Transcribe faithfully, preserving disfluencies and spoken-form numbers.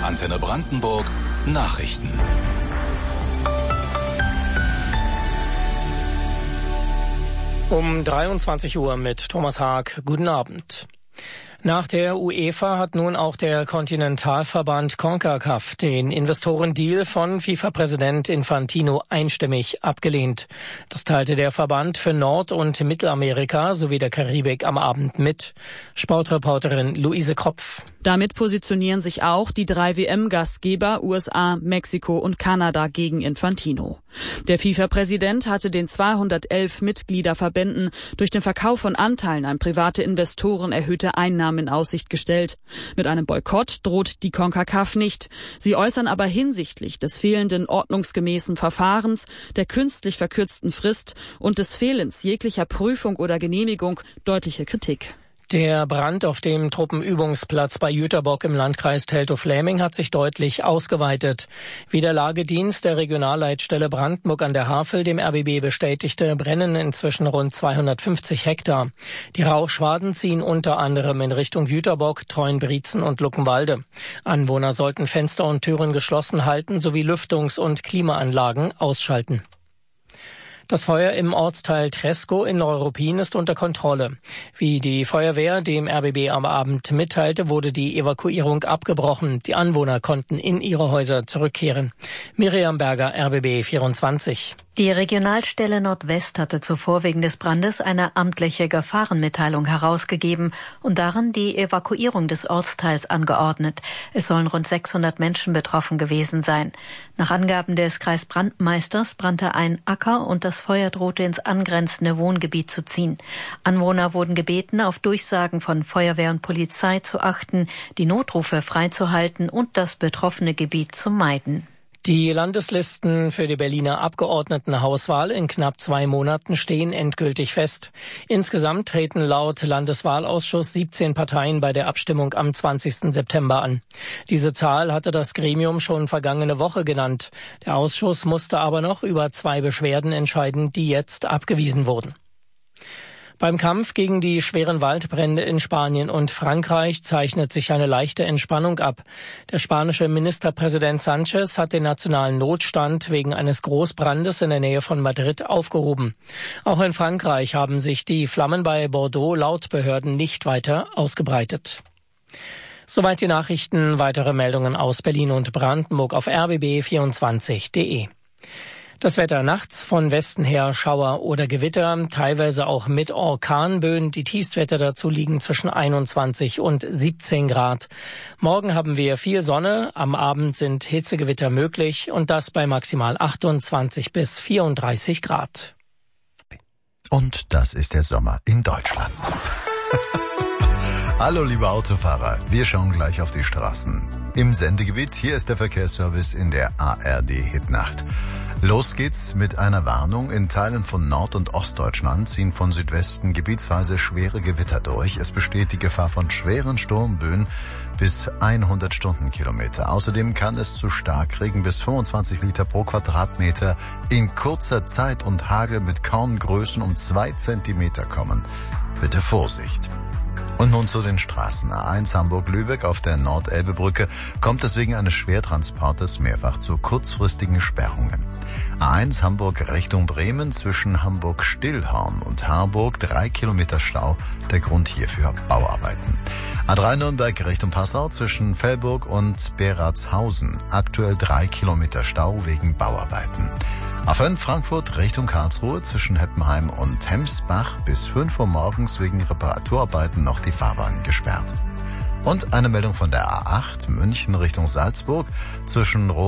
Antenne Brandenburg Nachrichten. Um dreiundzwanzig Uhr mit Thomas Haag. Guten Abend. Nach der UEFA hat nun auch der Kontinentalverband CONCACAF den Investorendeal von FIFA-Präsident Infantino einstimmig abgelehnt. Das teilte der Verband für Nord- und Mittelamerika sowie der Karibik am Abend mit. Sportreporterin Luise Kropf. Damit positionieren sich auch die drei W M-Gastgeber U S A, Mexiko und Kanada gegen Infantino. Der FIFA-Präsident hatte den zweihundertelf Mitgliederverbänden durch den Verkauf von Anteilen an private Investoren erhöhte Einnahmen in Aussicht gestellt. Mit einem Boykott droht die CONCACAF nicht. Sie äußern aber hinsichtlich des fehlenden ordnungsgemäßen Verfahrens, der künstlich verkürzten Frist und des Fehlens jeglicher Prüfung oder Genehmigung deutliche Kritik. Der Brand auf dem Truppenübungsplatz bei Jüterbock im Landkreis Teltow-Fläming hat sich deutlich ausgeweitet. Wie der Lagedienst der Regionalleitstelle Brandenburg an der Havel dem R B B bestätigte, brennen inzwischen rund zweihundertfünfzig Hektar. Die Rauchschwaden ziehen unter anderem in Richtung Jüterbock, Treuenbrietzen und Luckenwalde. Anwohner sollten Fenster und Türen geschlossen halten sowie Lüftungs- und Klimaanlagen ausschalten. Das Feuer im Ortsteil Tresko in Neuruppin ist unter Kontrolle. Wie die Feuerwehr dem R B B am Abend mitteilte, wurde die Evakuierung abgebrochen. Die Anwohner konnten in ihre Häuser zurückkehren. Miriam Berger, R B B vierundzwanzig. Die Regionalstelle Nordwest hatte zuvor wegen des Brandes eine amtliche Gefahrenmitteilung herausgegeben und darin die Evakuierung des Ortsteils angeordnet. Es sollen rund sechshundert Menschen betroffen gewesen sein. Nach Angaben des Kreisbrandmeisters brannte ein Acker und das Feuer drohte ins angrenzende Wohngebiet zu ziehen. Anwohner wurden gebeten, auf Durchsagen von Feuerwehr und Polizei zu achten, die Notrufe freizuhalten und das betroffene Gebiet zu meiden. Die Landeslisten für die Berliner Abgeordnetenhauswahl in knapp zwei Monaten stehen endgültig fest. Insgesamt treten laut Landeswahlausschuss siebzehn Parteien bei der Abstimmung am zwanzigsten September an. Diese Zahl hatte das Gremium schon vergangene Woche genannt. Der Ausschuss musste aber noch über zwei Beschwerden entscheiden, die jetzt abgewiesen wurden. Beim Kampf gegen die schweren Waldbrände in Spanien und Frankreich zeichnet sich eine leichte Entspannung ab. Der spanische Ministerpräsident Sánchez hat den nationalen Notstand wegen eines Großbrandes in der Nähe von Madrid aufgehoben. Auch in Frankreich haben sich die Flammen bei Bordeaux laut Behörden nicht weiter ausgebreitet. Soweit die Nachrichten. Weitere Meldungen aus Berlin und Brandenburg auf r b b vierundzwanzig punkt de. Das Wetter nachts von Westen her Schauer oder Gewitter, teilweise auch mit Orkanböen. Die Tiefstwerte dazu liegen zwischen einundzwanzig und siebzehn Grad. Morgen haben wir viel Sonne, am Abend sind Hitzegewitter möglich und das bei maximal achtundzwanzig bis vierunddreißig Grad. Und das ist der Sommer in Deutschland. Hallo liebe Autofahrer, wir schauen gleich auf die Straßen. Im Sendegebiet, hier ist der Verkehrsservice in der A R D-Hitnacht. Los geht's mit einer Warnung. In Teilen von Nord- und Ostdeutschland ziehen von Südwesten gebietsweise schwere Gewitter durch. Es besteht die Gefahr von schweren Sturmböen bis hundert Stundenkilometer. Außerdem kann es zu Starkregen bis fünfundzwanzig Liter pro Quadratmeter in kurzer Zeit und Hagel mit Korngrößen um zwei Zentimeter kommen. Bitte Vorsicht. Und nun zu den Straßen. A eins Hamburg-Lübeck auf der Nordelbebrücke kommt es wegen eines Schwertransportes mehrfach zu kurzfristigen Sperrungen. A eins Hamburg Richtung Bremen zwischen Hamburg-Stillhorn und Harburg drei Kilometer Stau. Der Grund hierfür Bauarbeiten. A drei Nürnberg Richtung Passau zwischen Velburg und Beratshausen. Aktuell drei Kilometer Stau wegen Bauarbeiten. A fünf Frankfurt Richtung Karlsruhe zwischen Heppenheim und Hemsbach bis fünf Uhr morgens wegen Reparaturarbeiten noch die Fahrbahn gesperrt. Und eine Meldung von der A acht München Richtung Salzburg zwischen